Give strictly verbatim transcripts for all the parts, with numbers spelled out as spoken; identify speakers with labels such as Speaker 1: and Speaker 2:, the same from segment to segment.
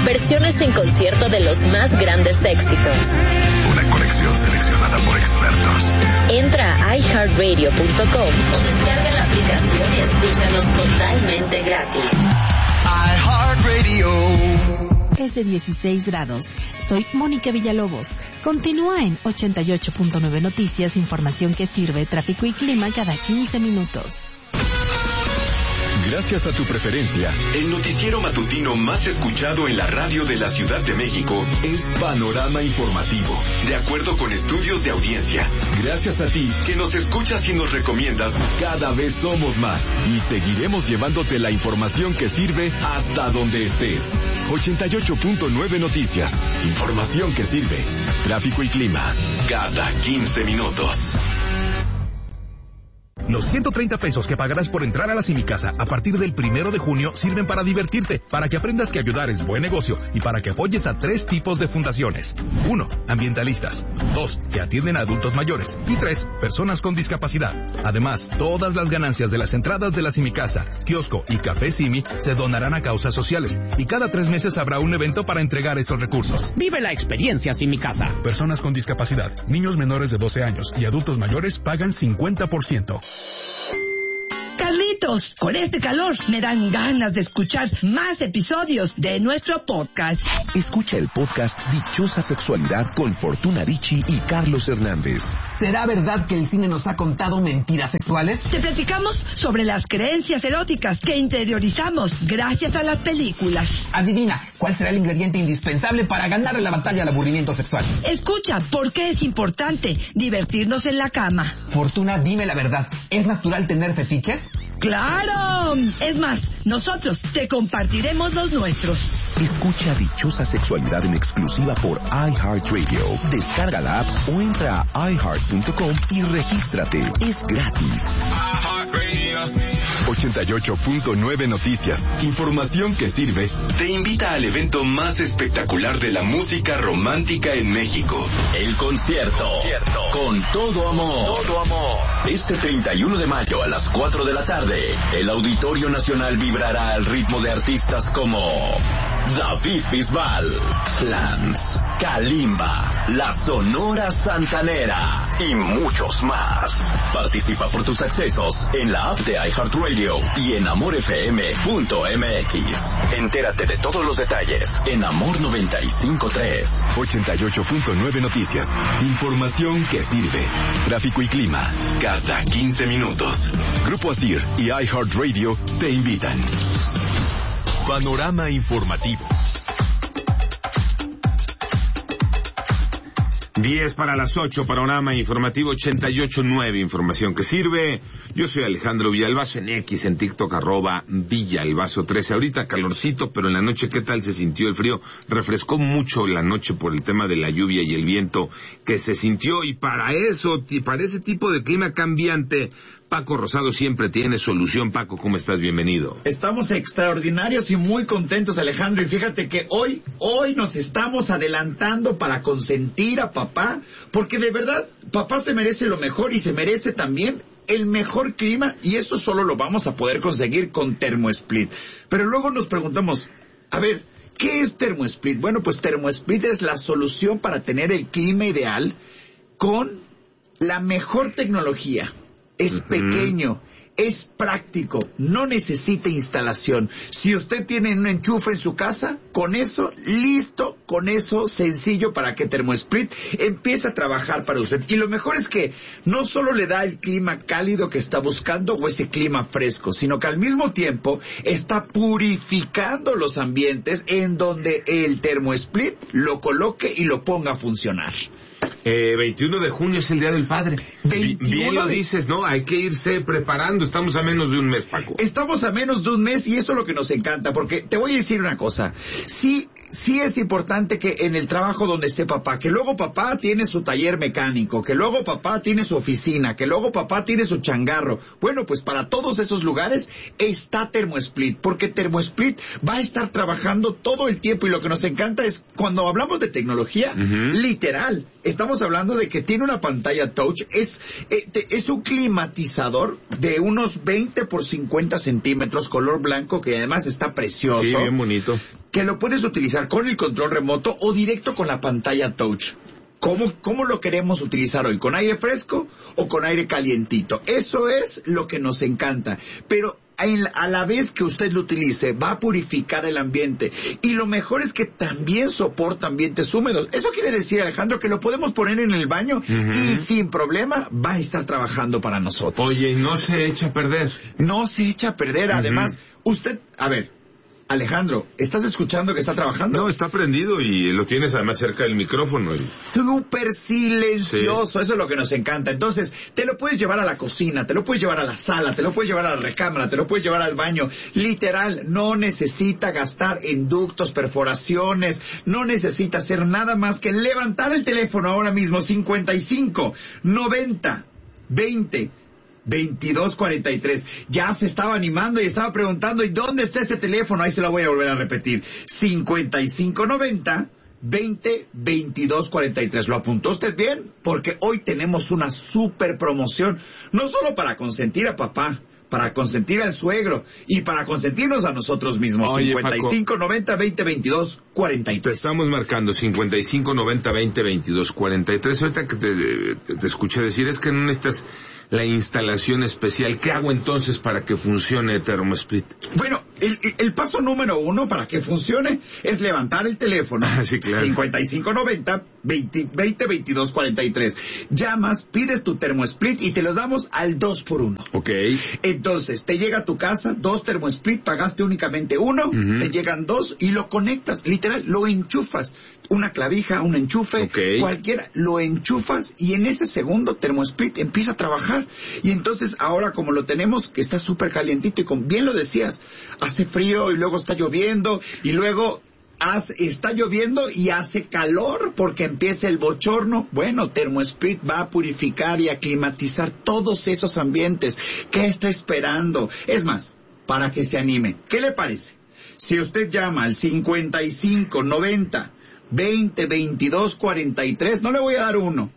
Speaker 1: versiones en concierto de los más grandes éxitos.
Speaker 2: Una colección seleccionada por expertos.
Speaker 1: Entra a i heart radio punto com o descarga la aplicación y escúchanos totalmente gratis.
Speaker 3: iHeartRadio.
Speaker 4: Es de dieciséis grados. Soy Mónica Villalobos. Continúa en ochenta y ocho punto nueve Noticias, información que sirve, tráfico y clima cada quince minutos.
Speaker 5: Gracias a tu preferencia, el noticiero matutino más escuchado en la radio de la Ciudad de México es Panorama Informativo, de acuerdo con estudios de audiencia. Gracias a ti, que nos escuchas y nos recomiendas, cada vez somos más y seguiremos llevándote la información que sirve hasta donde estés. ochenta y ocho punto nueve Noticias, información que sirve, tráfico y clima, cada quince minutos.
Speaker 6: Los ciento treinta pesos que pagarás por entrar a la Simicasa a partir del primero de junio sirven para divertirte, para que aprendas que ayudar es buen negocio y para que apoyes a tres tipos de fundaciones. Uno, ambientalistas. Dos, que atienden a adultos mayores. Y tres, personas con discapacidad. Además, todas las ganancias de las entradas de la Simicasa, kiosco y café Simi se donarán a causas sociales. Y cada tres meses habrá un evento para entregar estos recursos.
Speaker 7: Vive la experiencia Simicasa.
Speaker 6: Personas con discapacidad, niños menores de doce años y adultos mayores pagan cincuenta por ciento.
Speaker 8: Carlitos, con este calor me dan ganas de escuchar más episodios de nuestro podcast.
Speaker 9: Escucha el podcast Dichosa Sexualidad con Fortuna Dicci y Carlos Hernández.
Speaker 10: ¿Será verdad que el cine nos ha contado mentiras sexuales?
Speaker 8: Te platicamos sobre las creencias eróticas que interiorizamos gracias a las películas.
Speaker 10: Adivina, ¿cuál será el ingrediente indispensable para ganarle la batalla al aburrimiento sexual?
Speaker 8: Escucha, ¿por qué es importante divertirnos en la cama?
Speaker 10: Fortuna, dime la verdad, ¿es natural tener fetiches?
Speaker 8: ¡Claro! Es más, nosotros te compartiremos los nuestros.
Speaker 9: Escucha Dichosa Sexualidad en exclusiva por iHeartRadio. Descarga la app o entra a i heart punto com y regístrate. Es gratis.
Speaker 5: ochenta y ocho punto nueve Noticias, información que sirve, te invita al evento más espectacular de la música romántica en México. El concierto. Con todo amor. Todo amor. Este treinta y uno de mayo a las cuatro de la tarde, el Auditorio Nacional vibrará al ritmo de artistas como David Bisbal, Lance, Kalimba, La Sonora Santanera y muchos más. Participa por tus accesos en la app de iHeartRadio y en amor f m punto m x. Entérate de todos los detalles en Amor noventa y cinco punto tres. ochenta y ocho punto nueve Noticias. Información que sirve. Tráfico y clima cada quince minutos. Grupo Asir y iHeartRadio te invitan. Panorama Informativo.
Speaker 11: diez para las ocho, Panorama Informativo ochenta y ocho punto nueve, información que sirve. Yo soy Alejandro Villalbazo, en X, en TikTok, arroba Villalbazo trece. Ahorita calorcito, pero en la noche, ¿qué tal se sintió el frío? Refrescó mucho la noche por el tema de la lluvia y el viento que se sintió, y para eso, y para ese tipo de clima cambiante, Paco Rosado siempre tiene solución. Paco, ¿cómo estás? Bienvenido.
Speaker 12: Estamos extraordinarios y muy contentos, Alejandro, y fíjate que hoy, hoy nos estamos adelantando para consentir a papá, porque de verdad, papá se merece lo mejor y se merece también el mejor clima, y eso solo lo vamos a poder conseguir con ThermoSplit. Pero luego nos preguntamos, a ver, ¿qué es ThermoSplit? Bueno, pues ThermoSplit es la solución para tener el clima ideal con la mejor tecnología. Es uh-huh. pequeño, es práctico, no necesita instalación. Si usted tiene un enchufe en su casa, con eso, listo, con eso, sencillo para que ThermoSplit empiece a trabajar para usted. Y lo mejor es que no solo le da el clima cálido que está buscando o ese clima fresco, sino que al mismo tiempo está purificando los ambientes en donde el ThermoSplit lo coloque y lo ponga a funcionar.
Speaker 11: Eh, veintiuno de junio es el Día del Padre. Bien lo dices, ¿no? Hay que irse preparando. Estamos a menos de un mes, Paco.
Speaker 12: Estamos a menos de un mes y eso es lo que nos encanta, porque te voy a decir una cosa. Sí, sí es importante que en el trabajo donde esté papá, que luego papá tiene su taller mecánico, que luego papá tiene su oficina, que luego papá tiene su changarro. Bueno, pues para todos esos lugares está ThermoSplit, porque ThermoSplit va a estar trabajando todo el tiempo, y lo que nos encanta es cuando hablamos de tecnología, uh-huh. literal, estamos hablando de que tiene una pantalla touch, es, eh, es un climatizador de unos veinte por cincuenta centímetros, color blanco, que además está precioso.
Speaker 11: Sí, bien bonito.
Speaker 12: Que lo puedes utilizar utilizar con el control remoto o directo con la pantalla touch. ¿Cómo, ¿Cómo lo queremos utilizar hoy? ¿Con aire fresco o con aire calientito? Eso es lo que nos encanta. Pero a la vez que usted lo utilice, va a purificar el ambiente. Y lo mejor es que también soporta ambientes húmedos. Eso quiere decir, Alejandro, que lo podemos poner en el baño uh-huh. y sin problema va a estar trabajando para nosotros.
Speaker 11: Oye, y no se echa a perder.
Speaker 12: No se echa a perder. Uh-huh. Además, usted, a ver... Alejandro, ¿estás escuchando que está trabajando?
Speaker 11: No, está prendido y lo tienes además cerca del micrófono. Y...
Speaker 12: Súper silencioso, sí. Eso es lo que nos encanta. Entonces, te lo puedes llevar a la cocina, te lo puedes llevar a la sala, te lo puedes llevar a la recámara, te lo puedes llevar al baño. Literal, no necesita gastar en ductos, perforaciones, no necesita hacer nada más que levantar el teléfono ahora mismo, cincuenta y cinco, noventa, veinte, veintidós cuarenta y tres. Ya se estaba animando y estaba preguntando, ¿y dónde está ese teléfono? Ahí se lo voy a volver a repetir. cincuenta y cinco noventa, veinte, veintidós cuarenta y tres. ¿Lo apuntó usted bien? Porque hoy tenemos una super promoción, no solo para consentir a papá, para consentir al suegro y para consentirnos a nosotros mismos.
Speaker 11: Oye,
Speaker 12: cincuenta y cinco noventa, veinte, veintidós cuarenta y tres.
Speaker 11: Te estamos marcando cincuenta y cinco noventa, veinte, veintidós cuarenta y tres. Ahorita que te, te, te escuché decir, es que no necesitas la instalación especial. ¿Qué hago entonces para que funcione ThermoSplit?
Speaker 12: Bueno, el, el paso número uno para que funcione es levantar el teléfono.
Speaker 11: Ah, sí, claro.
Speaker 12: cincuenta y cinco noventa, veinte, veintidós cuarenta y tres. Llamas, pides tu ThermoSplit y te lo damos al dos por uno.
Speaker 11: Ok.
Speaker 12: Entonces, te llega a tu casa, dos ThermoSplit, pagaste únicamente uno, uh-huh. te llegan dos y lo conectas, literal, lo enchufas. Una clavija, un enchufe,
Speaker 11: okay.
Speaker 12: cualquiera, lo enchufas y en ese segundo ThermoSplit empieza a trabajar. Y entonces ahora como lo tenemos, que está súper calientito y como bien lo decías, hace frío y luego está lloviendo y luego... Hace, está lloviendo y hace calor porque empieza el bochorno. Bueno, ThermoSplit va a purificar y a climatizar todos esos ambientes. ¿Qué está esperando? Es más, para que se anime, ¿qué le parece? Si usted llama al cincuenta y cinco noventa, veinte, veintidós cuarenta y tres, no le voy a dar uno.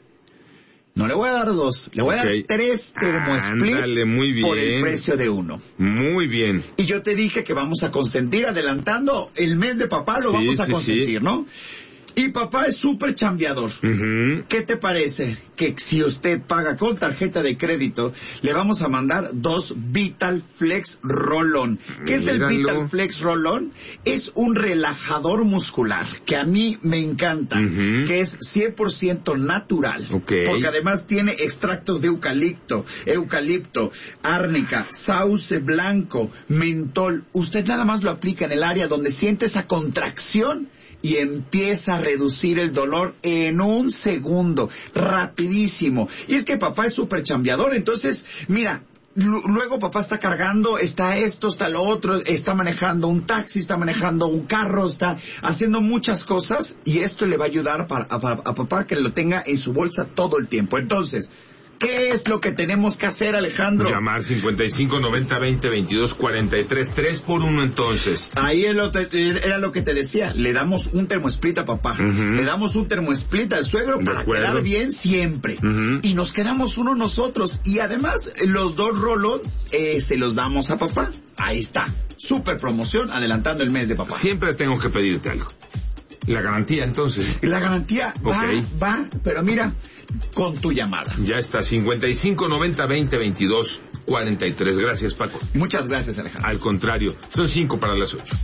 Speaker 12: No le voy a dar dos, le voy okay. a dar tres ThermoSplit por el precio de uno.
Speaker 11: Muy bien.
Speaker 12: Y yo te dije que vamos a consentir, adelantando el mes de papá, lo sí, vamos a sí, consentir, sí. ¿no? Y papá es súper chambeador.
Speaker 11: Uh-huh.
Speaker 12: ¿Qué te parece? Que si usted paga con tarjeta de crédito, le vamos a mandar dos Vital Flex Roll-On. ¿Qué es el Vital Flex Roll-On? Es un relajador muscular que a mí me encanta, uh-huh. que es cien por ciento natural.
Speaker 11: Okay.
Speaker 12: Porque además tiene extractos de eucalipto, eucalipto, árnica, sauce blanco, mentol. Usted nada más lo aplica en el área donde siente esa contracción y empieza a reducir el dolor en un segundo, rapidísimo. Y es que papá es súper chambeador, entonces, mira, l- luego papá está cargando, está esto, está lo otro, está manejando un taxi, está manejando un carro, está haciendo muchas cosas, y esto le va a ayudar para, a, a papá que lo tenga en su bolsa todo el tiempo. Entonces, ¿qué es lo que tenemos que hacer, Alejandro?
Speaker 11: Llamar cincuenta y cinco noventa, veinte, veintidós cuarenta y tres, tres por uno entonces.
Speaker 12: Ahí es lo te, era lo que te decía, le damos un ThermoSplit a papá, uh-huh. le damos un ThermoSplit al suegro
Speaker 11: de
Speaker 12: para
Speaker 11: acuerdo.
Speaker 12: Quedar bien siempre,
Speaker 11: uh-huh.
Speaker 12: y nos quedamos uno nosotros, y además los dos rolos eh, se los damos a papá. Ahí está, súper promoción, adelantando el mes de papá.
Speaker 11: Siempre tengo que pedirte algo. La garantía entonces.
Speaker 12: La garantía va,
Speaker 11: okay.
Speaker 12: va, pero mira, con tu llamada.
Speaker 11: Ya está, cincuenta y cinco noventa, veinte, veintidós cuarenta y tres. Gracias, Paco.
Speaker 12: Muchas gracias, Alejandro.
Speaker 11: Al contrario, son cinco para las ocho.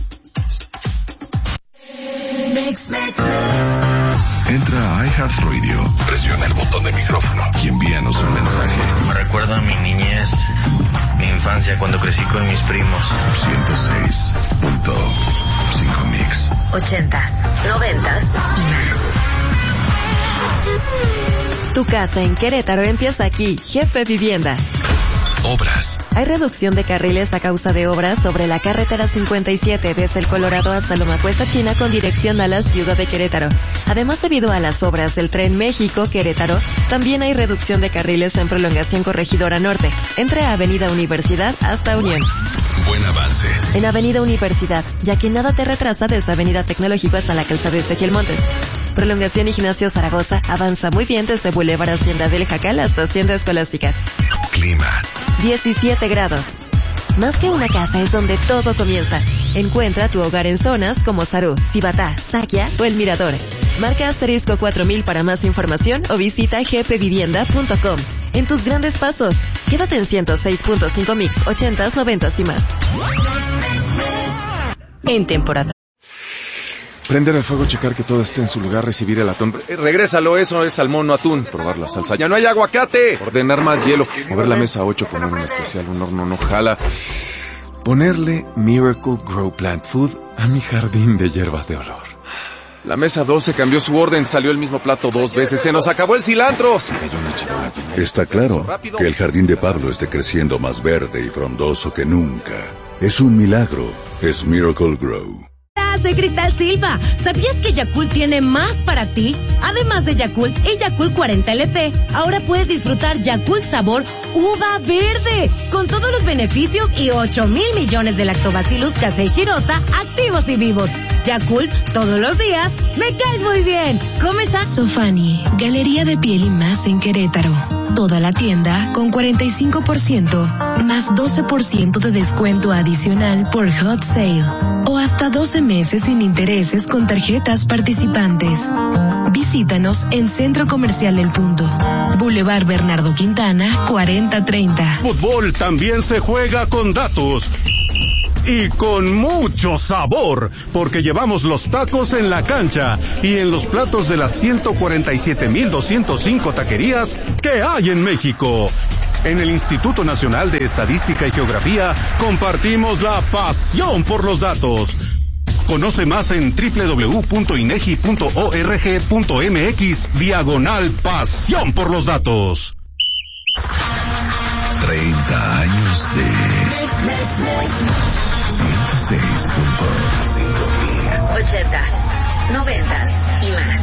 Speaker 2: Entra a iHeartRadio, presiona el botón de micrófono y envíanos un mensaje.
Speaker 3: Me recuerda a mi niñez, mi infancia cuando crecí con mis primos.
Speaker 2: ciento seis punto cinco Mix.
Speaker 1: Ochentas, noventas y más.
Speaker 13: Tu casa en Querétaro empieza aquí. Jefe Vivienda.
Speaker 2: Obras.
Speaker 13: Hay reducción de carriles a causa de obras sobre la carretera cincuenta y siete desde el Colorado hasta Loma Cuesta China con dirección a la ciudad de Querétaro. Además, debido a las obras del Tren México-Querétaro, también hay reducción de carriles en prolongación Corregidora Norte, entre Avenida Universidad hasta Unión.
Speaker 2: Buen avance.
Speaker 13: En Avenida Universidad, ya que nada te retrasa desde Avenida Tecnológico hasta la calzada de Ezequiel Montes. Prolongación Ignacio Zaragoza avanza muy bien desde Boulevard Hacienda del Jacal hasta Hacienda Escolásticas.
Speaker 2: Clima.
Speaker 13: diecisiete grados. Más que una casa es donde todo comienza. Encuentra tu hogar en zonas como Sarú, Cibatá, Saquia o El Mirador. Marca asterisco cuatro mil para más información o visita g p vivienda punto com. En tus grandes pasos, quédate en ciento seis punto cinco mix, ochentas, noventas y más. En temporada.
Speaker 14: Prender el fuego, checar que todo esté en su lugar, recibir el atún. Eh, regrésalo, eso es salmón, no atún. Probar la salsa. ¡Ya no hay aguacate! Ordenar más hielo. Mover la mesa ocho, poner un especial, un horno no jala. Ponerle Miracle Grow Plant Food a mi jardín de hierbas de olor. La mesa doce cambió su orden, salió el mismo plato dos veces. ¡Se nos acabó el cilantro! Se cayó una charola.
Speaker 15: Está claro que el jardín de Pablo esté creciendo más verde y frondoso que nunca. Es un milagro. Es Miracle Grow.
Speaker 16: Soy Cristal Silva. ¿Sabías que Yakult tiene más para ti? Además de Yakult y Yakult cuarenta L T, ahora puedes disfrutar Yakult sabor uva verde, con todos los beneficios y ocho mil millones de lactobacillus casei shirota activos y vivos. Yakult, todos los días, me caes muy bien. ¿Comes a...?
Speaker 17: Sofani, Galería de Piel y Más en Querétaro. Toda la tienda con cuarenta y cinco por ciento más doce por ciento de descuento adicional por Hot Sale. O hasta doce meses sin intereses con tarjetas participantes. Visítanos en Centro Comercial El Punto, Boulevard Bernardo Quintana, cuarenta treinta.
Speaker 18: Fútbol también se juega con datos. Y con mucho sabor, porque llevamos los tacos en la cancha y en los platos de las ciento cuarenta y siete mil doscientos cinco taquerías que hay en México. En el Instituto Nacional de Estadística y Geografía compartimos la pasión por los datos. Conoce más en doble u doble u doble u punto inegi punto org punto mx diagonal pasión por los datos.
Speaker 2: treinta años de ciento seis punto cinco Mix.
Speaker 1: Ochentas, noventas y más.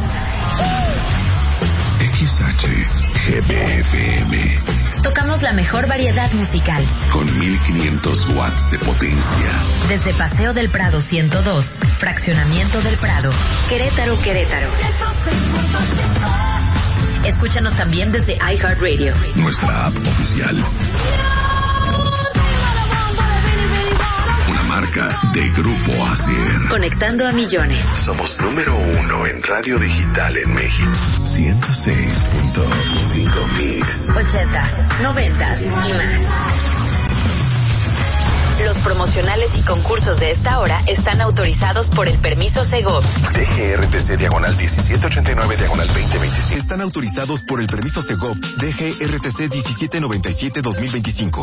Speaker 2: X H G B F M.
Speaker 1: Tocamos la mejor variedad musical.
Speaker 2: Con mil quinientos watts de potencia.
Speaker 1: Desde Paseo del Prado ciento dos, Fraccionamiento del Prado, Querétaro, Querétaro. Escúchanos también desde iHeartRadio.
Speaker 2: Nuestra app oficial. Una marca de Grupo Acer.
Speaker 1: Conectando a millones.
Speaker 2: Somos número uno en radio digital en México. ciento seis punto cinco Mix.
Speaker 1: Ochentas, noventas y más. Los promocionales y concursos de esta hora están autorizados por el permiso Segov.
Speaker 2: D G R T C diagonal diecisiete ochenta y nueve diagonal veinte veinticinco.
Speaker 5: Están autorizados por el permiso Segov D G R T C diecisiete noventa y siete dos mil veinticinco.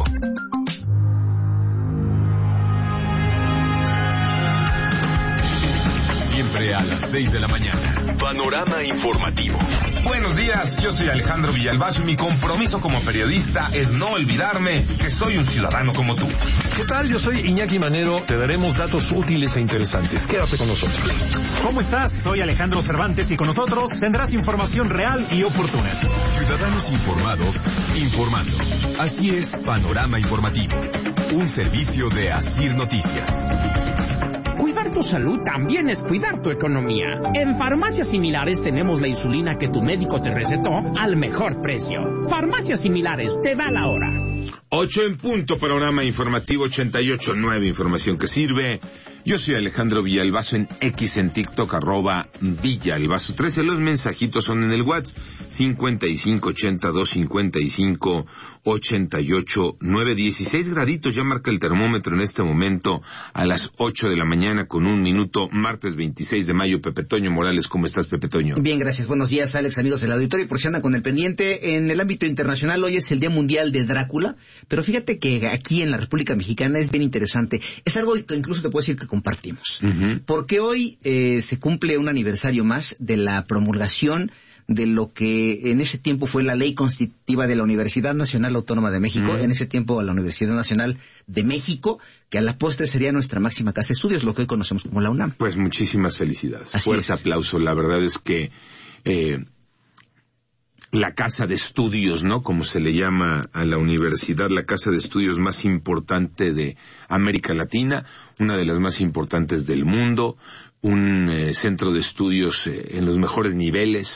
Speaker 5: Siempre a las seis de la mañana. Panorama informativo.
Speaker 6: Buenos días, yo soy Alejandro Villalbazo y mi compromiso como periodista es no olvidarme que soy un ciudadano como tú.
Speaker 19: ¿Qué tal? Yo soy Iñaki Manero. Te daremos datos útiles e interesantes. Quédate con nosotros.
Speaker 20: ¿Cómo estás? Soy Alejandro Cervantes y con nosotros tendrás información real y oportuna.
Speaker 5: Ciudadanos informados, informando. Así es, Panorama Informativo. Un servicio de Asir Noticias.
Speaker 7: Cuidar tu salud también es cuidar tu economía. En Farmacias Similares tenemos la insulina que tu médico te recetó al mejor precio. Farmacias Similares, te da la hora.
Speaker 11: Ocho en punto, Panorama Informativo ochenta y ocho nueve, información que sirve. Yo soy Alejandro Villalbazo en X, en TikTok, arroba Villalbazo trece. Los mensajitos son en el WhatsApp cincuenta y cinco ochenta dos cincuenta y cinco ochenta y ocho nueve. dieciséis graditos, ya marca el termómetro en este momento a las ocho de la mañana con un minuto, martes veintiséis de mayo. Pepe Toño Morales, ¿cómo estás, Pepe Toño?
Speaker 21: Bien, gracias. Buenos días, Alex, amigos del auditorio. Por si andan con el pendiente, en el ámbito internacional hoy es el Día Mundial de Drácula, pero fíjate que aquí en la República Mexicana es bien interesante. Es algo que incluso te puedo decir que compartimos. Uh-huh. Porque hoy eh, se cumple un aniversario más de la promulgación de lo que en ese tiempo fue la ley constitutiva de la Universidad Nacional Autónoma de México, uh-huh. en ese tiempo la Universidad Nacional de México, que a la postre sería nuestra máxima casa de estudios, lo que hoy conocemos como la UNAM.
Speaker 11: Pues muchísimas felicidades.
Speaker 21: Así
Speaker 11: Fuerte
Speaker 21: es.
Speaker 11: aplauso. La verdad es que eh, la casa de estudios, ¿no? Como se le llama a la universidad, la casa de estudios más importante de América Latina, una de las más importantes del mundo, un eh, centro de estudios eh, en los mejores niveles,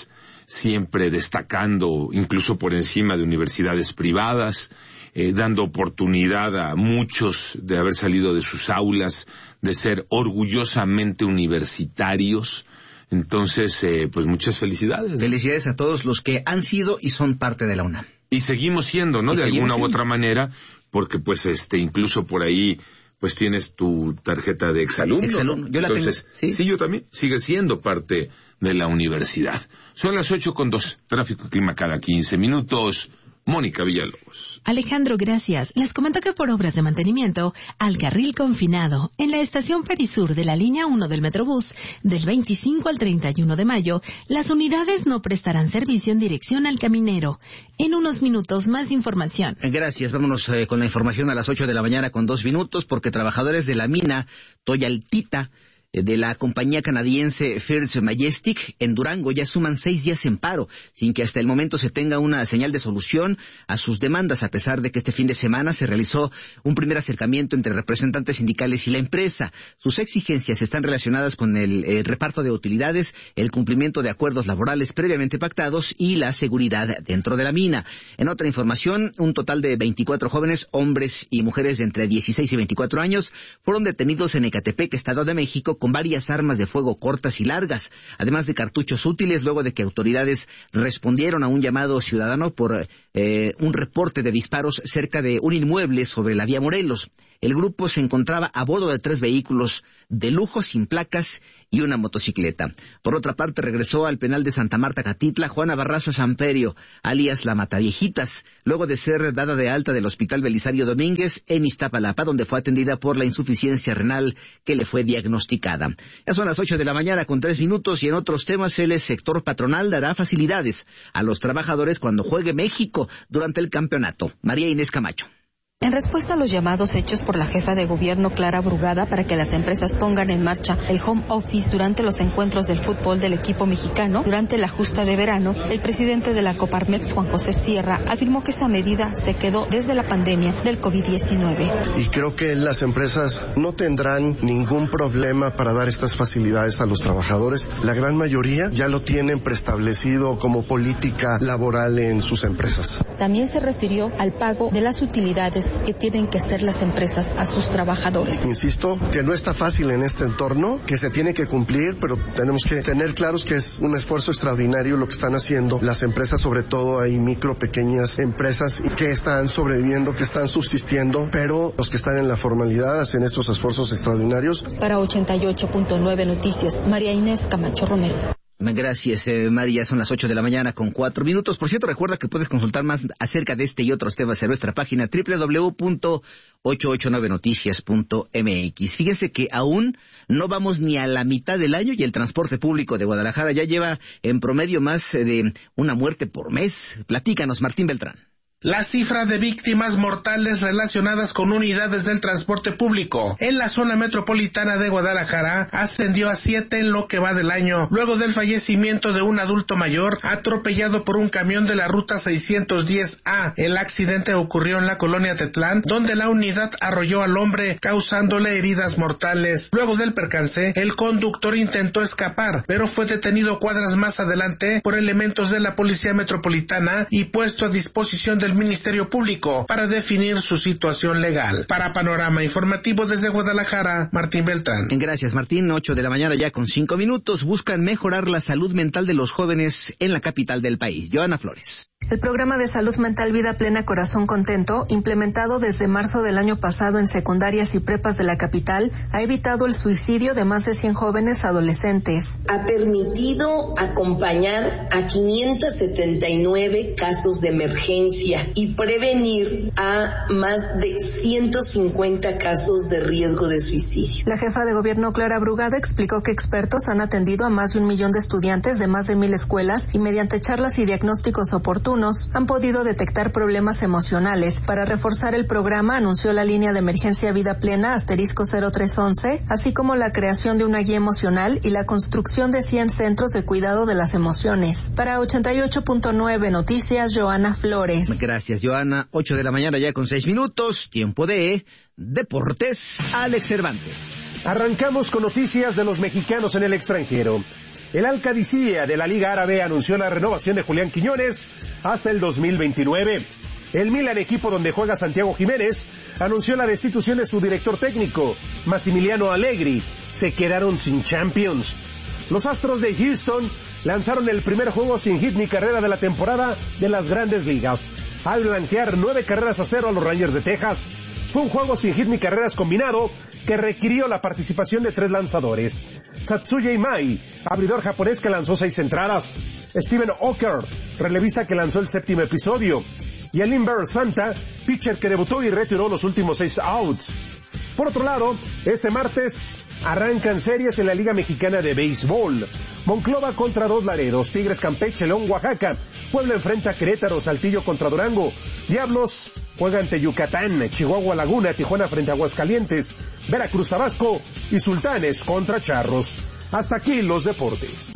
Speaker 11: siempre destacando incluso por encima de universidades privadas, eh, dando oportunidad a muchos de haber salido de sus aulas, de ser orgullosamente universitarios. Entonces, eh, pues muchas felicidades.
Speaker 21: Felicidades a todos los que han sido y son parte de la UNAM.
Speaker 11: Y seguimos siendo, ¿no? De alguna u otra manera, porque pues este incluso por ahí pues tienes tu tarjeta de exalumno.
Speaker 21: Exalumno,
Speaker 11: ¿no?
Speaker 21: yo la
Speaker 11: Entonces,
Speaker 21: tengo. ¿Sí?
Speaker 11: sí, yo también. Sigue siendo parte de la universidad. Son las ocho con dos. Tráfico y clima cada quince minutos. Mónica Villalobos.
Speaker 4: Alejandro, gracias. Les comento que por obras de mantenimiento, al carril confinado, en la estación Perisur de la línea uno del Metrobús, del veinticinco al treinta y uno de mayo, las unidades no prestarán servicio en dirección al Caminero. En unos minutos, más información.
Speaker 21: Gracias. Vámonos eh, con la información a las ocho de la mañana con dos minutos, porque trabajadores de la mina Toyaltita, de la compañía canadiense First Majestic en Durango ya suman seis días en paro, sin que hasta el momento se tenga una señal de solución a sus demandas, a pesar de que este fin de semana se realizó un primer acercamiento entre representantes sindicales y la empresa. Sus exigencias están relacionadas con el eh, reparto de utilidades, el cumplimiento de acuerdos laborales previamente pactados y la seguridad dentro de la mina. En otra información, un total de veinticuatro jóvenes, hombres y mujeres de entre dieciséis y veinticuatro años, fueron detenidos en Ecatepec, Estado de México, con varias armas de fuego cortas y largas, además de cartuchos útiles, luego de que autoridades respondieron a un llamado ciudadano por eh, un reporte de disparos cerca de un inmueble sobre la vía Morelos. El grupo se encontraba a bordo de tres vehículos de lujo sin placas y una motocicleta. Por otra parte, regresó al penal de Santa Marta, Catitla, Juana Barrazo Samperio, alias La Mataviejitas, luego de ser dada de alta del Hospital Belisario Domínguez en Iztapalapa, donde fue atendida por la insuficiencia renal que le fue diagnosticada. Ya son las ocho de la mañana con tres minutos y en otros temas el sector patronal dará facilidades a los trabajadores cuando juegue México durante el campeonato. María Inés Camacho.
Speaker 22: En respuesta a los llamados hechos por la jefa de gobierno Clara Brugada para que las empresas pongan en marcha el home office durante los encuentros del fútbol del equipo mexicano durante la justa de verano, el presidente de la Coparmex, Juan José Sierra, afirmó que esa medida se quedó desde la pandemia del COVID diecinueve.
Speaker 23: Y creo que las empresas no tendrán ningún problema para dar estas facilidades a los trabajadores. La gran mayoría ya lo tienen preestablecido como política laboral en sus empresas.
Speaker 22: También se refirió al pago de las utilidades que tienen que hacer las empresas a sus trabajadores.
Speaker 23: Insisto que no está fácil en este entorno, que se tiene que cumplir, pero tenemos que tener claros que es un esfuerzo extraordinario lo que están haciendo las empresas, sobre todo hay micro, pequeñas empresas que están sobreviviendo, que están subsistiendo, pero los que están en la formalidad hacen estos esfuerzos extraordinarios.
Speaker 22: Para ochenta y ocho punto nueve Noticias, María Inés Camacho Romero.
Speaker 21: Gracias, eh, María. Son las ocho de la mañana con cuatro minutos. Por cierto, recuerda que puedes consultar más acerca de este y otros temas en nuestra página doble u doble u doble u punto ochocientos ochenta y nueve noticias punto m x. Fíjese que aún no vamos ni a la mitad del año y el transporte público de Guadalajara ya lleva en promedio más de una muerte por mes. Platícanos, Martín Beltrán.
Speaker 24: La cifra de víctimas mortales relacionadas con unidades del transporte público en la zona metropolitana de Guadalajara ascendió a siete en lo que va del año, luego del fallecimiento de un adulto mayor atropellado por un camión de la ruta seiscientos diez A. El accidente ocurrió en la colonia Tetlán, donde la unidad arrolló al hombre, causándole heridas mortales. Luego del percance, el conductor intentó escapar, pero fue detenido cuadras más adelante por elementos de la Policía Metropolitana y puesto a disposición de el Ministerio Público para definir su situación legal. Para Panorama Informativo desde Guadalajara, Martín Beltrán.
Speaker 21: Gracias, Martín. Ocho de la mañana ya con cinco minutos. Buscan mejorar la salud mental de los jóvenes en la capital del país. Joana Flores.
Speaker 22: El programa de salud mental Vida Plena Corazón Contento, implementado desde marzo del año pasado en secundarias y prepas de la capital, ha evitado el suicidio de más de cien jóvenes adolescentes.
Speaker 1: Ha permitido acompañar a quinientos setenta y nueve casos de emergencia y prevenir a más de ciento cincuenta casos de riesgo de suicidio.
Speaker 22: La jefa de gobierno Clara Brugada explicó que expertos han atendido a más de un millón de estudiantes de más de mil escuelas y mediante charlas y diagnósticos oportunos han podido detectar problemas emocionales. Para reforzar el programa, anunció la línea de emergencia Vida Plena asterisco cero tres once, así como la creación de una guía emocional y la construcción de cien centros de cuidado de las emociones. Para ochenta y ocho punto nueve Noticias, Joana Flores.
Speaker 21: Gracias, Joana. Ocho de la mañana ya con seis minutos. Tiempo de Deportes. Alex Cervantes.
Speaker 8: Arrancamos con noticias de los mexicanos en el extranjero. El Al-Qadisiyah de la Liga Árabe anunció la renovación de Julián Quiñones hasta el dos mil veintinueve. El Milan, equipo donde juega Santiago Jiménez, anunció la destitución de su director técnico, Massimiliano Allegri. Se quedaron sin Champions. Los Astros de Houston lanzaron el primer juego sin hit ni carrera de la temporada de las Grandes Ligas, al blanquear nueve carreras a cero a los Rangers de Texas. Fue un juego sin hit ni carreras combinado que requirió la participación de tres lanzadores. Tatsuya Imai, abridor japonés que lanzó seis entradas. Steven Oker, relevista que lanzó el séptimo episodio. Y Elimber Santa, pitcher que debutó y retiró los últimos seis outs. Por otro lado, este martes arrancan series en la Liga Mexicana de Béisbol. Monclova contra Dos Laredos, Tigres Campeche, León Oaxaca, Puebla enfrenta a Querétaro, Saltillo contra Durango, Diablos juega ante Yucatán, Chihuahua Laguna, Tijuana frente a Aguascalientes, Veracruz Tabasco y Sultanes contra Charros. Hasta aquí los deportes.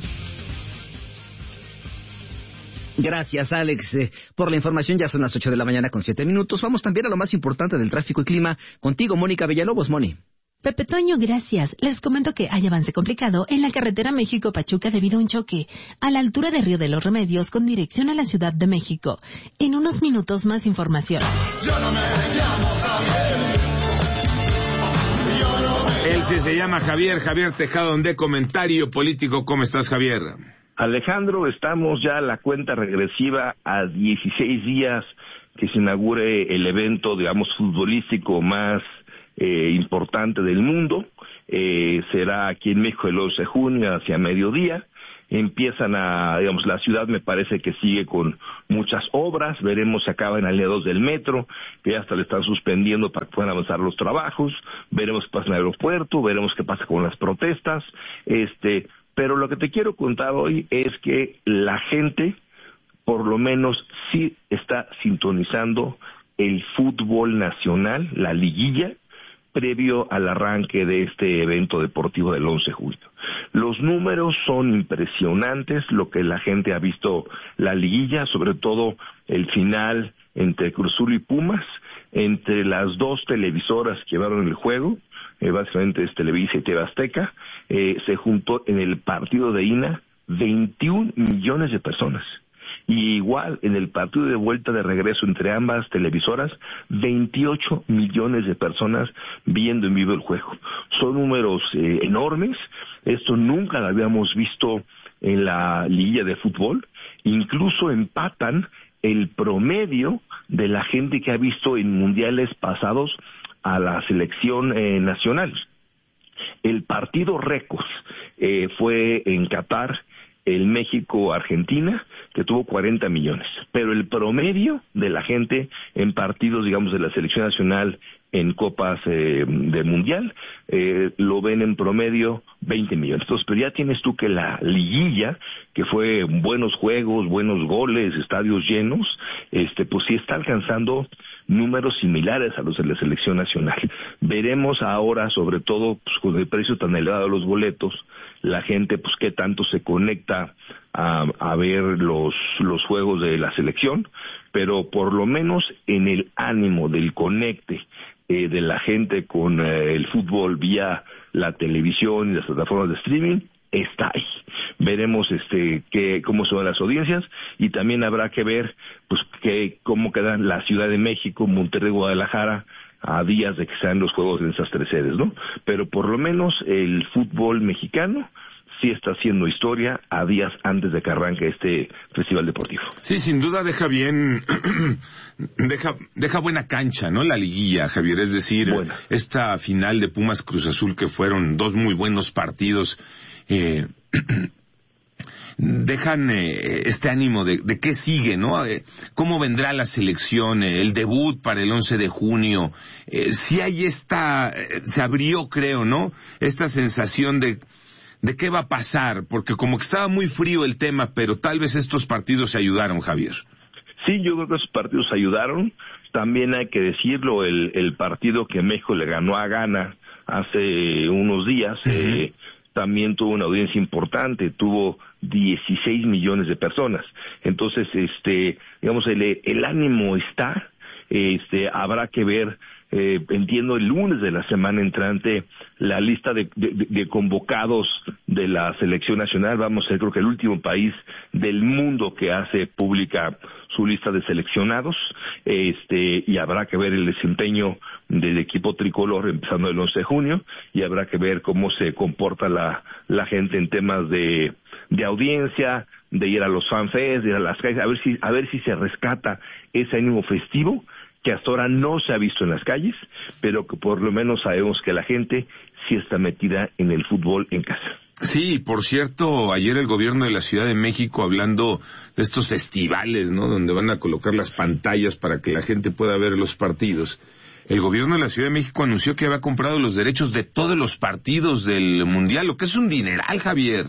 Speaker 21: Gracias, Alex, eh, por la información. Ya son las ocho de la mañana con siete minutos. Vamos también a lo más importante del tráfico y clima. Contigo, Mónica Villalobos. Moni.
Speaker 4: Pepe Toño, gracias. Les comento que hay avance complicado en la carretera México-Pachuca debido a un choque a la altura de Río de los Remedios con dirección a la Ciudad de México. En unos minutos más información.
Speaker 11: Yo no me llamo Javier. Yo no me... Él sí se llama Javier, Javier Tejada, de Comentario Político. ¿Cómo estás, Javier?
Speaker 9: Alejandro, estamos ya a la cuenta regresiva a dieciséis días que se inaugure el evento, digamos, futbolístico más eh, importante del mundo. Eh, será aquí en México el once de junio hacia mediodía. Empiezan a, digamos, la ciudad me parece que sigue con muchas obras. Veremos si acaban aliados del metro, que ya hasta le están suspendiendo para que puedan avanzar los trabajos. Veremos qué pasa en el aeropuerto, veremos qué pasa con las protestas. Este... Pero lo que te quiero contar hoy es que la gente, por lo menos, sí está sintonizando el fútbol nacional, la liguilla, previo al arranque de este evento deportivo del once de junio. Los números son impresionantes, lo que la gente ha visto la liguilla, sobre todo el final entre Cruz Azul y Pumas, entre las dos televisoras que llevaron el juego, eh, básicamente es Televisa y T V Azteca, eh, se juntó en el partido de ida veintiún millones de personas. Y igual en el partido de vuelta de regreso entre ambas televisoras, veintiocho millones de personas viendo en vivo el juego. Son números eh, enormes, esto nunca lo habíamos visto en la liguilla de fútbol, incluso empatan el promedio de la gente que ha visto en mundiales pasados a la selección eh, nacional. El partido récord eh, fue en Qatar, el México-Argentina, que tuvo cuarenta millones, pero el promedio de la gente en partidos, digamos, de la selección nacional en copas eh, de mundial, eh, lo ven en promedio veinte millones. Entonces, pero ya tienes tú que la liguilla, que fue buenos juegos, buenos goles, estadios llenos, este, pues sí está alcanzando números similares a los de la selección nacional. Veremos ahora, sobre todo, pues, con el precio tan elevado de los boletos, la gente, pues, qué tanto se conecta a, a ver los, los juegos de la selección, pero por lo menos en el ánimo del conecte eh, de la gente con eh, el fútbol vía la televisión y las plataformas de streaming, está ahí. Veremos este que cómo son las audiencias y también habrá que ver pues que cómo quedan la Ciudad de México, Monterrey, Guadalajara a días de que sean los juegos en esas tres sedes, ¿no? Pero por lo menos el fútbol mexicano sí está haciendo historia a días antes de que arranque este festival deportivo.
Speaker 11: Sí, sin duda deja bien, deja, deja buena cancha, ¿no? La liguilla, Javier, es decir, bueno, esta final de Pumas Cruz Azul que fueron dos muy buenos partidos, eh, dejan eh, este ánimo de, de qué sigue, ¿no? Eh, ¿Cómo vendrá la selección? Eh, el debut para el once de junio. Eh, si hay esta, eh, se abrió, creo, ¿no? Esta sensación de ¿De qué va a pasar? Porque como que estaba muy frío el tema, pero tal vez estos partidos ayudaron, Javier.
Speaker 9: Sí, yo creo que esos partidos ayudaron. También hay que decirlo, el, el partido que México le ganó a Ghana hace unos días, uh-huh. eh, también tuvo una audiencia importante, tuvo dieciséis millones de personas. Entonces, este, digamos, el, el ánimo está, este, habrá que ver eh, entiendo el lunes de la semana entrante la lista de, de, de convocados de la selección nacional. Vamos a ser creo que el último país del mundo que hace pública su lista de seleccionados, este, y habrá que ver el desempeño del equipo tricolor empezando el once de junio, y habrá que ver cómo se comporta la, la gente en temas de, de audiencia, de ir a los fanfests, de ir a las calles, a ver si, a ver si se rescata ese ánimo festivo que hasta ahora no se ha visto en las calles, pero que por lo menos sabemos que la gente sí está metida en el fútbol en casa.
Speaker 11: Sí, por cierto, ayer el gobierno de la Ciudad de México, hablando de estos festivales, ¿no?, donde van a colocar las pantallas para que la gente pueda ver los partidos, el gobierno de la Ciudad de México anunció que había comprado los derechos de todos los partidos del Mundial, lo que es un dineral, Javier.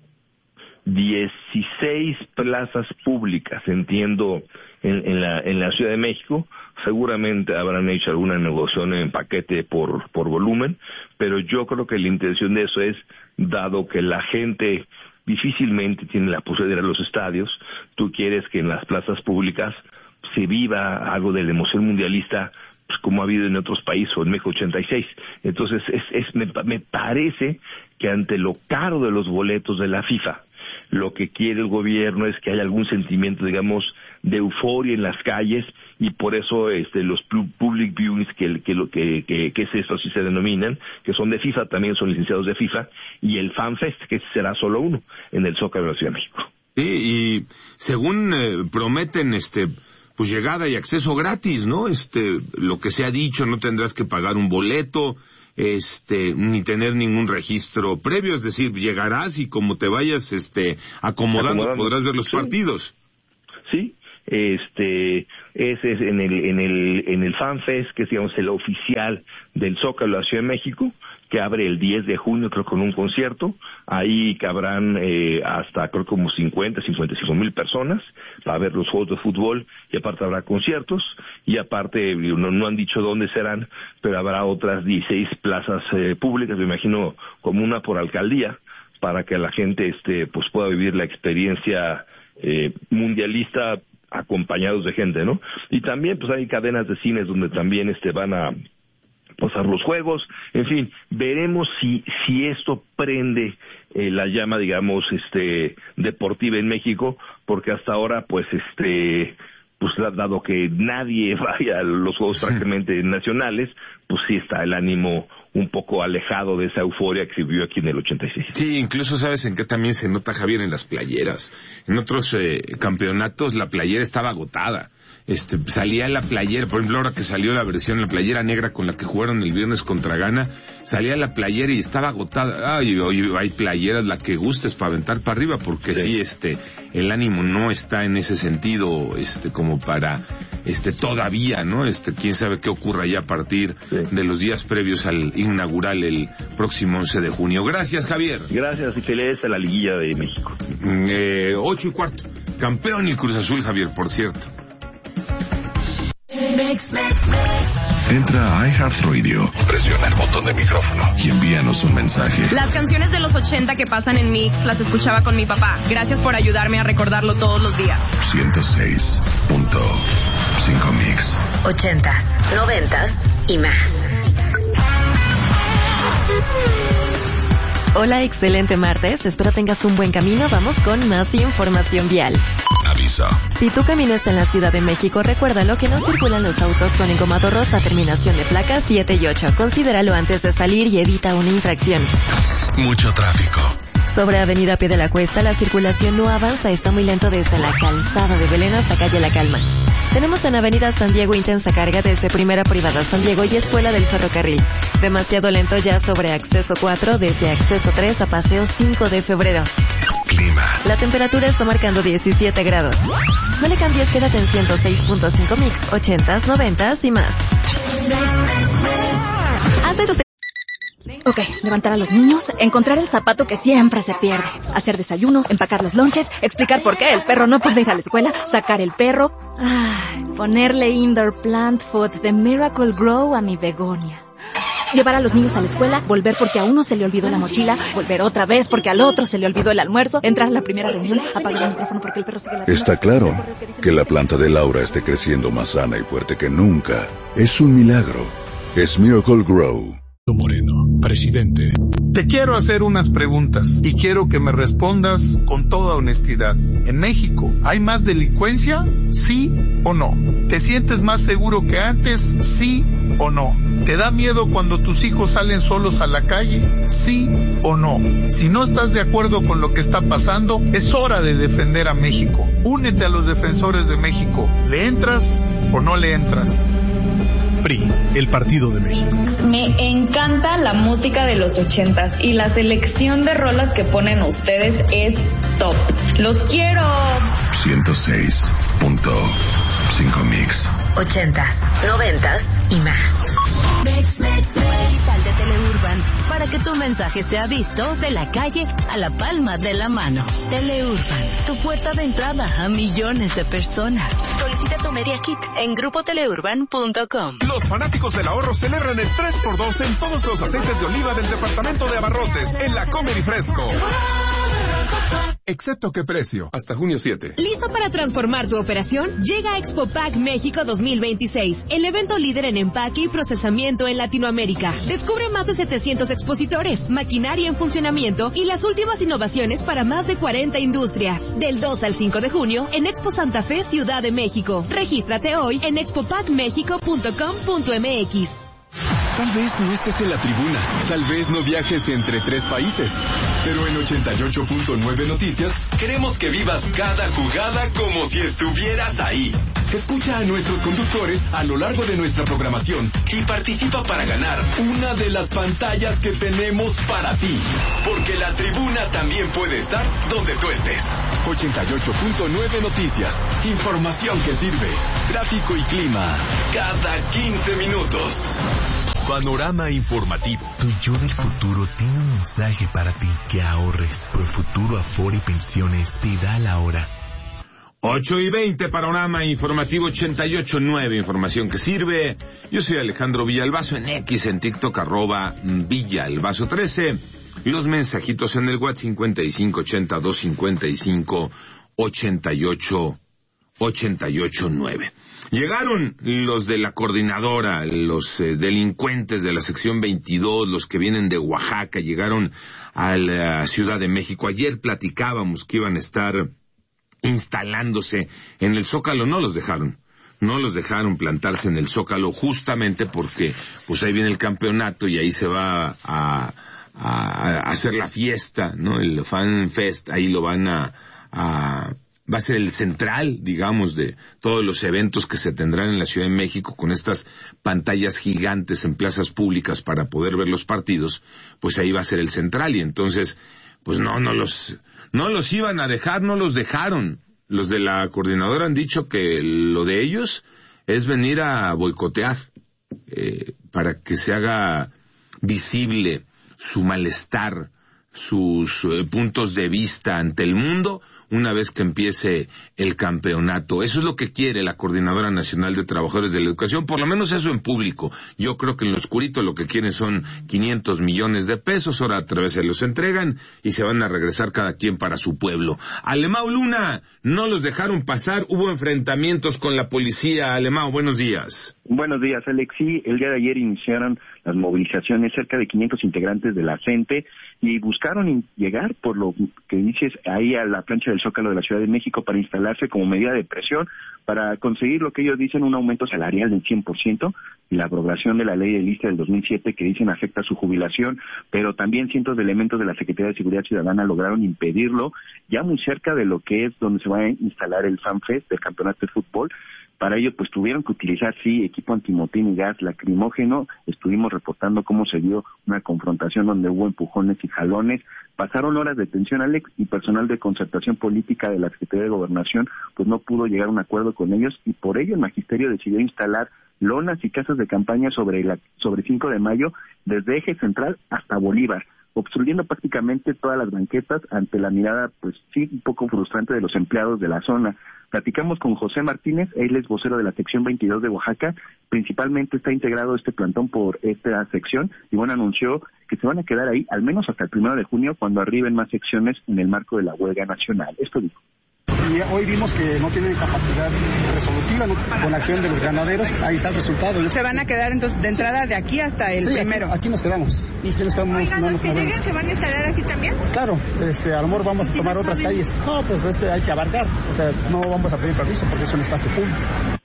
Speaker 9: dieciséis plazas públicas, entiendo, en, en la en la Ciudad de México. Seguramente habrán hecho alguna negociación en paquete por por volumen, pero yo creo que la intención de eso es, dado que la gente difícilmente tiene la posibilidad de ir a los estadios, tú quieres que en las plazas públicas se viva algo de la emoción mundialista, pues como ha habido en otros países, o en México ochenta y seis. Entonces, es, es me, me parece que ante lo caro de los boletos de la FIFA, lo que quiere el gobierno es que haya algún sentimiento, digamos, de euforia en las calles, y por eso este los public viewings, que que lo que, que que es esto, así se denominan, que son de FIFA, también son licenciados de FIFA, y el FanFest, que será solo uno en el Zócalo de la Ciudad de México.
Speaker 11: Sí, y según eh, prometen este pues llegada y acceso gratis, ¿no? Este, lo que se ha dicho, no tendrás que pagar un boleto, este, ni tener ningún registro previo, es decir, llegarás y como te vayas este acomodando, acomodando. podrás ver los sí. partidos.
Speaker 9: Sí. Este, ese es en el, en el, en el FanFest, que es, digamos, el oficial del Zócalo de la Ciudad de México, que abre el diez de junio, creo, con un concierto. Ahí cabrán, eh, hasta, creo, como cincuenta, cincuenta y cinco mil personas para ver los juegos de fútbol, y aparte habrá conciertos, y aparte, no, no han dicho dónde serán, pero habrá otras dieciséis plazas eh, públicas, me imagino, como una por alcaldía, para que la gente, este, pues pueda vivir la experiencia eh, mundialista, acompañados de gente, ¿no? Y también pues hay cadenas de cines donde también este van a pasar los juegos. En fin, veremos si si esto prende eh, la llama, digamos, este deportiva en México, porque hasta ahora pues este pues dado que nadie vaya a los juegos prácticamente nacionales, pues sí está el ánimo un poco alejado de esa euforia que se vivió aquí en el ochenta y seis.
Speaker 11: Sí, incluso sabes en qué también se nota, Javier, en las playeras. En otros eh, campeonatos la playera estaba agotada. Este, salía la playera, por ejemplo, ahora que salió la versión, la playera negra con la que jugaron el viernes contra Ghana, salía la playera y estaba agotada. Ay, hoy hay playeras, la que gustes para aventar para arriba, porque sí. sí, este, el ánimo no está en ese sentido, este, como para, este, todavía, ¿no? Este, quién sabe qué ocurra ya a partir sí. de los días previos al inaugural el próximo once de junio. Gracias, Javier.
Speaker 9: Gracias, y felicidades a la liguilla de México.
Speaker 11: Eh, ocho y cuarto. Campeón y Cruz Azul, Javier, por cierto.
Speaker 2: Entra a iHeartRadio, presiona el botón de micrófono y envíanos un mensaje.
Speaker 3: Las canciones de los ochenta que pasan en Mix las escuchaba con mi papá. Gracias por ayudarme a recordarlo todos los días.
Speaker 2: ciento seis punto cinco Mix.
Speaker 16: Ochentas, noventas y más. Hola, excelente martes. Espero tengas un buen camino. Vamos con más información vial.
Speaker 2: Aviso.
Speaker 16: Si tu camino está en la Ciudad de México, recuérdalo que no circulan los autos con engomado rosa, terminación de placas siete y ocho. Considéralo antes de salir y evita una infracción.
Speaker 2: Mucho tráfico.
Speaker 16: Sobre Avenida Pie de la Cuesta, la circulación no avanza, está muy lento desde la calzada de Belén hasta calle La Calma. Tenemos en Avenida San Diego intensa carga desde Primera Privada San Diego y Escuela del Ferrocarril. Demasiado lento ya sobre Acceso cuatro, desde Acceso tres a Paseo cinco de febrero.
Speaker 2: Clima.
Speaker 16: La temperatura está marcando diecisiete grados. No le cambies, quédate en ciento seis punto cinco Mix, ochentas, noventas y más.
Speaker 10: Hazte tus... Ok, levantar a los niños, encontrar el zapato que siempre se pierde, hacer desayuno, empacar los lonches, explicar por qué el perro no puede ir a la escuela, sacar el perro, ay, ponerle indoor plant food de Miracle Grow a mi begonia. Llevar a los niños a la escuela, volver porque a uno se le olvidó la mochila, volver otra vez porque al otro se le olvidó el almuerzo, entrar a la primera reunión, apagar el micrófono porque el perro sigue la...
Speaker 15: Está claro que la planta de Laura esté creciendo más sana y fuerte que nunca. Es un milagro. es Miracle Grow.
Speaker 12: Moreno, presidente. Te quiero hacer unas preguntas y quiero que me respondas con toda honestidad. ¿En México hay más delincuencia? ¿Sí o no? ¿Te sientes más seguro que antes? ¿Sí o no? ¿Te da miedo cuando tus hijos salen solos a la calle? ¿Sí o no? Si no estás de acuerdo con lo que está pasando, es hora de defender a México. Únete a los defensores de México. ¿Le entras o no le entras? P R I, el Partido de México.
Speaker 13: Me encanta la música de los ochentas y la selección de rolas que ponen ustedes es top. ¡Los quiero!
Speaker 2: ciento seis punto cinco Mix.
Speaker 14: Ochentas, noventas y más.
Speaker 16: Mex, Mex, Digital de Teleurban, para que tu mensaje sea visto de la calle a la palma de la mano. Teleurban, tu puerta de entrada a millones de personas. Solicita tu Media Kit en grupo teleurban punto com.
Speaker 6: Los fanáticos del ahorro celebran el tres por dos en todos los aceites de oliva del departamento de abarrotes en la Comer y Fresco. Excepto qué precio, hasta junio siete.
Speaker 17: ¿Listo para transformar tu operación? Llega Expo Pack México dos mil veintiséis, el evento líder en empaque y procesamiento en Latinoamérica. Descubre más de setecientos expositores, maquinaria en funcionamiento y las últimas innovaciones para más de cuarenta industrias. Del dos al cinco de junio en Expo Santa Fe, Ciudad de México. Regístrate hoy en expo pack mexico punto com punto m x.
Speaker 5: Tal vez no estés en la tribuna, tal vez no viajes entre tres países, pero en ochenta y ocho punto nueve Noticias queremos que vivas cada jugada como si estuvieras ahí. Escucha a nuestros conductores a lo largo de nuestra programación y participa para ganar una de las pantallas que tenemos para ti, porque la tribuna también puede estar donde tú estés. ochenta y ocho punto nueve Noticias, información que sirve, tráfico y clima, cada quince minutos.
Speaker 2: Panorama informativo. Tu yo del futuro tiene un mensaje para ti. Que ahorres. Profuturo Afore Pensiones te da la hora.
Speaker 11: ocho y veinte, Panorama informativo ochenta y ocho punto nueve, información que sirve. Yo soy Alejandro Villalbazo, en X, en TikTok, arroba Villalbazo trece. Los mensajitos en el WhatsApp cincuenta y cinco ochenta, doscientos cincuenta y cinco, ochenta y ocho, ochenta y ocho nueve. Llegaron los de la coordinadora, los eh, delincuentes de la sección veintidós, los que vienen de Oaxaca, llegaron a la Ciudad de México. Ayer platicábamos que iban a estar instalándose en el Zócalo, no los dejaron. No los dejaron plantarse en el Zócalo justamente porque pues ahí viene el campeonato y ahí se va a, a, a hacer la fiesta, ¿no? El Fan Fest, ahí lo van a... a va a ser el central, digamos, de todos los eventos que se tendrán en la Ciudad de México con estas pantallas gigantes en plazas públicas para poder ver los partidos, pues ahí va a ser el central y entonces, pues no, no los, no los iban a dejar, no los dejaron. Los de la coordinadora han dicho que lo de ellos es venir a boicotear, eh, para que se haga visible su malestar, sus eh, puntos de vista ante el mundo una vez que empiece el campeonato. Eso es lo que quiere la Coordinadora Nacional de Trabajadores de la Educación, por lo menos eso en público. Yo creo que en lo oscurito lo que quieren son quinientos millones de pesos, ahora a través se los entregan y se van a regresar cada quien para su pueblo. Alemão Luna, no los dejaron pasar, hubo enfrentamientos con la policía. Alemão, buenos días.
Speaker 25: Buenos días, Alex. Sí, el día de ayer iniciaron las movilizaciones cerca de quinientos integrantes de la gente y buscaron llegar, por lo que dices, ahí a la plancha del Zócalo de la Ciudad de México para instalarse como medida de presión para conseguir lo que ellos dicen un aumento salarial del cien por ciento y la aprobación de la ley de lista del dos mil siete que dicen afecta su jubilación, pero también cientos de elementos de la Secretaría de Seguridad Ciudadana lograron impedirlo ya muy cerca de lo que es donde se va a instalar el FanFest del campeonato de fútbol. Para ello, pues tuvieron que utilizar, sí, equipo antimotín y gas lacrimógeno. Estuvimos reportando cómo se dio una confrontación donde hubo empujones y jalones. Pasaron horas de tensión, Alex, y personal de concertación política de la Secretaría de Gobernación, pues no pudo llegar a un acuerdo con ellos, y por ello el magisterio decidió instalar lonas y casas de campaña sobre la sobre cinco de mayo, desde Eje Central hasta Bolívar, obstruyendo prácticamente todas las banquetas ante la mirada, pues sí, un poco frustrante de los empleados de la zona. Platicamos con José Martínez, él es vocero de la sección veintidós de Oaxaca, principalmente está integrado este plantón por esta sección, y bueno, anunció que se van a quedar ahí al menos hasta el primero de junio, cuando arriben más secciones en el marco de la huelga nacional. Esto dijo.
Speaker 7: Y hoy vimos que no tienen capacidad resolutiva, ¿no? Con la acción de los granaderos, ahí está el resultado, ¿no?
Speaker 18: ¿Se van a quedar entonces de entrada de aquí hasta el
Speaker 7: sí,
Speaker 18: primero?
Speaker 7: Aquí, aquí nos quedamos. Aquí nos quedamos.
Speaker 18: Oigan,
Speaker 7: no
Speaker 18: los que
Speaker 7: movemos.
Speaker 18: lleguen, ¿se van a instalar aquí también?
Speaker 7: Claro, este, a lo mejor vamos a
Speaker 18: ¿Sí,
Speaker 7: tomar
Speaker 18: no
Speaker 7: otras
Speaker 18: saben?
Speaker 7: calles. No, pues este hay que abarcar, o sea, no vamos a pedir permiso porque es un espacio público.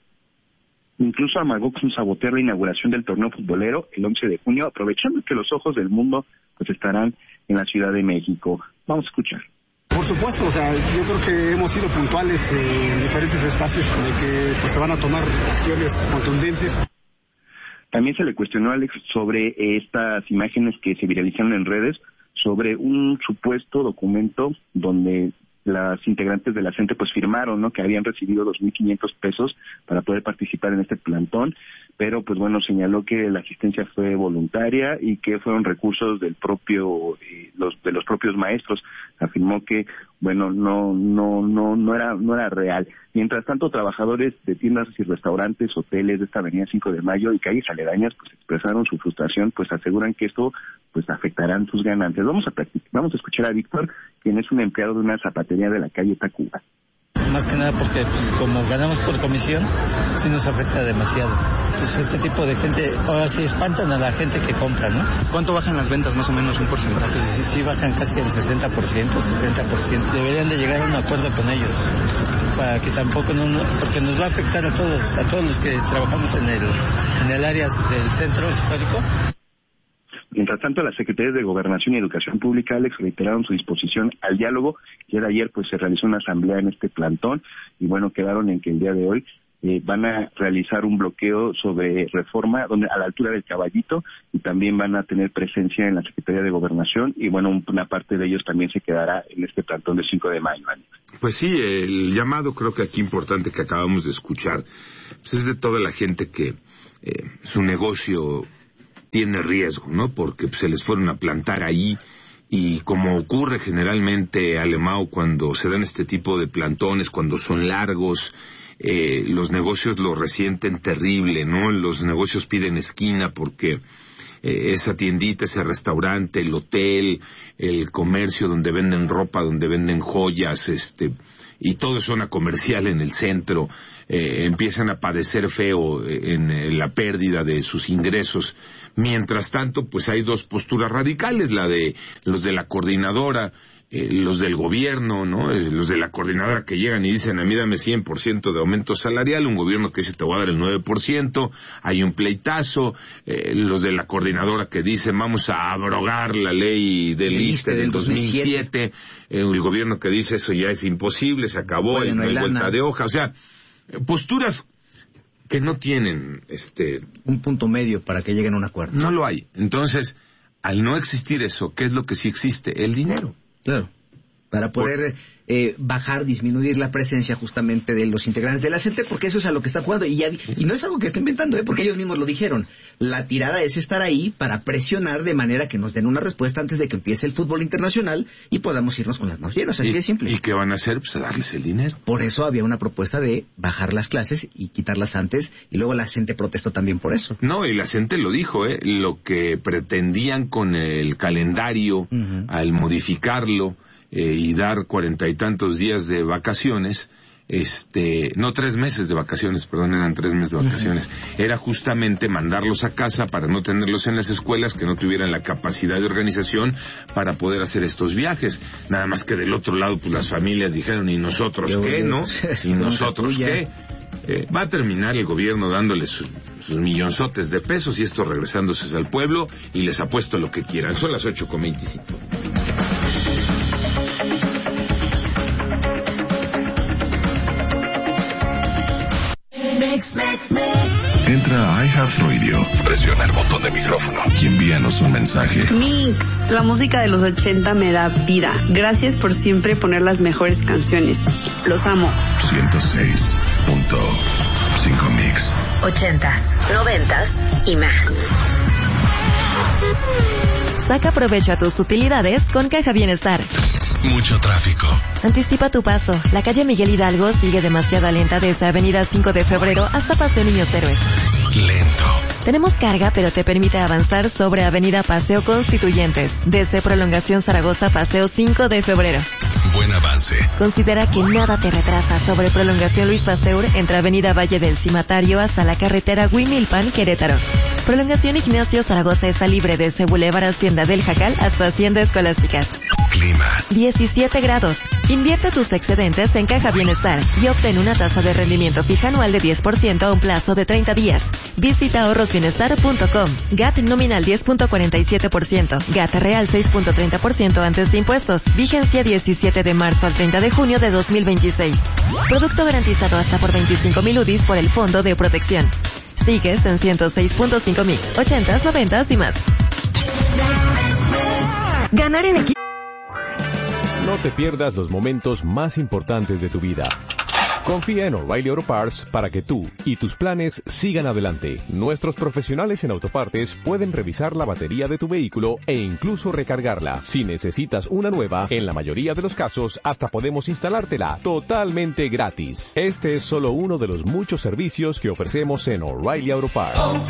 Speaker 25: Incluso amagó con sabotear la inauguración del torneo futbolero el once de junio, aprovechando que los ojos del mundo pues estarán en la Ciudad de México. Vamos a escuchar.
Speaker 7: Por supuesto, o sea, yo creo que hemos sido puntuales eh, en diferentes espacios de que pues, se van a tomar acciones contundentes.
Speaker 25: También se le cuestionó a Alex sobre estas imágenes que se viralizaron en redes sobre un supuesto documento donde las integrantes de la CENTE pues firmaron, ¿no?, que habían recibido dos mil quinientos pesos para poder participar en este plantón, pero pues bueno, señaló que la asistencia fue voluntaria y que fueron recursos del propio eh, los de los propios maestros. Afirmó que bueno, no no no no era no era real. Mientras tanto, trabajadores de tiendas y restaurantes, hoteles de esta avenida cinco de mayo y calles aledañas pues expresaron su frustración, pues aseguran que esto pues afectarán sus ganancias. Vamos a practicar, vamos a escuchar a Víctor, quien es un empleado de una zapatería de la calle Tacuba.
Speaker 19: Más que nada porque pues, como ganamos por comisión, sí nos afecta demasiado. Pues este tipo de gente, ahora sí espantan a la gente que compra, ¿no?
Speaker 7: ¿Cuánto bajan las ventas, más o menos, un porcentaje?
Speaker 19: Pues sí, sí bajan casi el sesenta por ciento, setenta por ciento. Deberían de llegar a un acuerdo con ellos, para que tampoco, no, no, porque nos va a afectar a todos, a todos los que trabajamos en el, en el área del centro histórico.
Speaker 25: Mientras tanto, las secretarías de Gobernación y Educación Pública, Alex, reiteraron su disposición al diálogo. Ya de ayer pues se realizó una asamblea en este plantón y bueno, quedaron en que el día de hoy eh, van a realizar un bloqueo sobre reforma donde a la altura del Caballito, y también van a tener presencia en la Secretaría de Gobernación y bueno, una parte de ellos también se quedará en este plantón del cinco de mayo. Alex.
Speaker 11: Pues sí, el llamado creo que aquí importante que acabamos de escuchar pues es de toda la gente que eh, su negocio tiene riesgo, ¿no? Porque pues, se les fueron a plantar ahí, y como ocurre generalmente, Alemão, cuando se dan este tipo de plantones, cuando son largos, eh, los negocios lo resienten terrible, ¿no? Los negocios piden esquina porque eh, esa tiendita, ese restaurante, el hotel, el comercio donde venden ropa, donde venden joyas, este, y todo es zona comercial en el centro, eh, empiezan a padecer feo en, en la pérdida de sus ingresos. Mientras tanto, pues hay dos posturas radicales, la de los de la coordinadora, eh, los del gobierno, ¿no? Eh, los de la coordinadora que llegan y dicen, a mí dame cien por ciento de aumento salarial, un gobierno que dice, te voy a dar el nueve por ciento, hay un pleitazo, eh, los de la coordinadora que dicen, vamos a abrogar la ley del I S S S T E del dos mil siete, eh, el gobierno que dice, eso ya es imposible, se acabó, bueno, no hay vuelta de hoja, o sea, posturas que no tienen este
Speaker 21: un punto medio para que lleguen a un acuerdo.
Speaker 11: No lo hay. Entonces, al no existir eso, ¿qué es lo que sí existe? El dinero.
Speaker 21: Claro. Para poder eh, bajar, disminuir la presencia justamente de los integrantes de la CENTE, porque eso es a lo que está jugando. Y, ya, y no es algo que está inventando, ¿eh? Porque ellos mismos lo dijeron. La tirada es estar ahí para presionar de manera que nos den una respuesta antes de que empiece el fútbol internacional y podamos irnos con las manos llenas. Así
Speaker 11: y,
Speaker 21: de simple.
Speaker 11: ¿Y qué van a hacer? Pues a darles el dinero.
Speaker 21: Por eso había una propuesta de bajar las clases y quitarlas antes, y luego la CENTE protestó también por eso.
Speaker 11: No, y la CENTE lo dijo, ¿eh? Lo que pretendían con el calendario, uh-huh. al modificarlo, Eh, y dar cuarenta y tantos días de vacaciones, este, no tres meses de vacaciones, perdón, eran tres meses de vacaciones, uh-huh. era justamente mandarlos a casa para no tenerlos en las escuelas, que no tuvieran la capacidad de organización para poder hacer estos viajes. Nada más que del otro lado, pues las familias dijeron, ¿y nosotros qué, qué no? ¿Y nosotros qué? Eh, va a terminar el gobierno dándoles sus, sus millonzotes de pesos y esto regresándose al pueblo, y les apuesto lo que quieran. Son las ocho con veinticinco.
Speaker 2: Entra a iHeartRadio, presiona el botón de micrófono y envíanos un mensaje.
Speaker 20: Mix, la música de los ochenta me da vida. Gracias por siempre poner las mejores canciones. Los amo.
Speaker 2: ciento seis punto cinco Mix.
Speaker 14: Ochentas, noventas y más.
Speaker 10: Saca provecho a tus utilidades con Caja Bienestar.
Speaker 2: Mucho tráfico.
Speaker 10: Anticipa tu paso. La calle Miguel Hidalgo sigue demasiado lenta desde Avenida cinco de febrero hasta Paseo Niños Héroes.
Speaker 2: Lento.
Speaker 10: Tenemos carga, pero te permite avanzar sobre Avenida Paseo Constituyentes, desde Prolongación Zaragoza Paseo cinco de febrero.
Speaker 2: en buen avance.
Speaker 1: Considera que nada te retrasa sobre Prolongación Luis Pasteur entre Avenida Valle del Cimatario hasta la carretera Huimilpan, Querétaro. Prolongación Ignacio Zaragoza está libre desde Boulevard Hacienda del Jacal hasta Hacienda Escolástica.
Speaker 2: Clima.
Speaker 1: diecisiete grados. Invierte tus excedentes en Caja Bienestar y obtén una tasa de rendimiento fija anual de diez por ciento a un plazo de treinta días. Visita ahorros bienestar punto com. G A T nominal diez punto cuarenta y siete por ciento. G A T real seis punto treinta por ciento antes de impuestos. Vigencia diecisiete de marzo al treinta de junio de dos mil veintiséis. Producto garantizado hasta por veinticinco mil U D Is por el Fondo de Protección. Sigues en ciento seis punto cinco Mix, ochentas, noventas y más.
Speaker 16: Ganar en equipo.
Speaker 8: No te pierdas los momentos más importantes de tu vida. Confía en O'Reilly Auto Parts para que tú y tus planes sigan adelante. Nuestros profesionales en autopartes pueden revisar la batería de tu vehículo e incluso recargarla. Si necesitas una nueva, en la mayoría de los casos hasta podemos instalártela totalmente gratis. Este es solo uno de los muchos servicios que ofrecemos en O'Reilly Auto Parts.